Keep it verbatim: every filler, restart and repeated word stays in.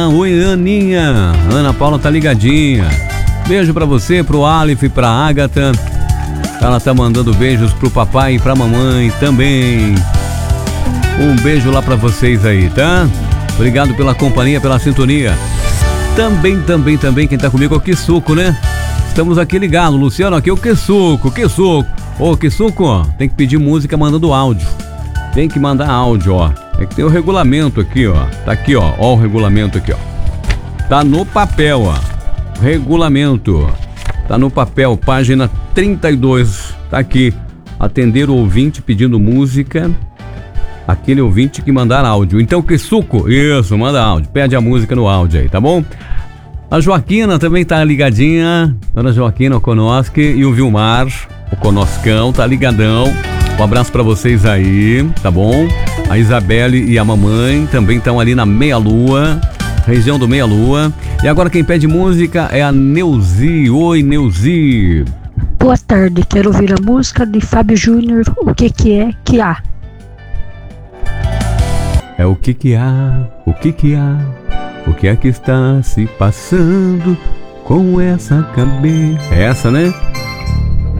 Oi, Aninha. Ana Paula tá ligadinha. Beijo pra você, pro Aleph e pra Agatha. Ela tá mandando beijos pro papai e pra mamãe também. Um beijo lá pra vocês aí, tá? Obrigado pela companhia, pela sintonia. Também, também, também, quem tá comigo é o Kisuko, né? Estamos aqui ligados. Luciano, aqui é o Kisuko, Kisuko. Ô, Kisuko, ó, tem que pedir música mandando áudio. Tem que mandar áudio, ó. É que tem o regulamento aqui, ó. Tá aqui, ó. Ó o regulamento aqui, ó. Tá no papel, ó. Regulamento. Tá no papel, página trinta e dois. Tá aqui. Atender o ouvinte pedindo música. Aquele ouvinte que mandar áudio. Então, Kisuko, isso, manda áudio. Pede a música no áudio aí, tá bom? A Joaquina também tá ligadinha. Dona Joaquina, o Konoski e o Vilmar, o Conoscão, tá ligadão. Um abraço pra vocês aí, tá bom? A Isabelle e a mamãe também estão ali na Meia Lua, região do Meia Lua. E agora quem pede música é a Neuzi. Oi, Neuzi. Boa tarde, quero ouvir a música de Fábio Júnior, O Que Que É Que Há. É o que que há, o que que há, o que é que está se passando com essa cabeça. É essa, né?